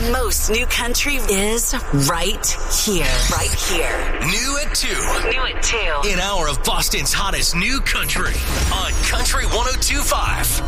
most new country is right here. Right here. New at 2. New at 2. An hour of Boston's hottest new country on Country 102.5.